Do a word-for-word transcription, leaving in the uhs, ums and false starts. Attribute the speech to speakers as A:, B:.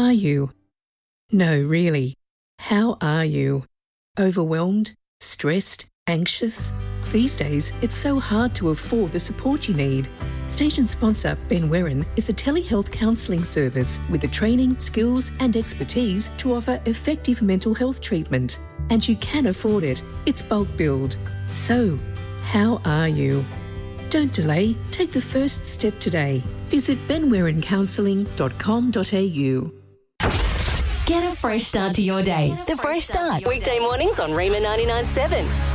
A: are you? No, really. How are you? Overwhelmed? Stressed? Anxious? These days, it's so hard to afford the support you need. Station sponsor Ben Werin is a telehealth counselling service with the training, skills and expertise to offer effective mental health treatment. And you can afford it. It's bulk billed. So, how are you? Don't delay. Take the first step today. Visit ben werin counselling dot com dot a u.
B: Get a fresh start to your day. The Fresh Start. Weekday mornings on Rima ninety-nine point seven.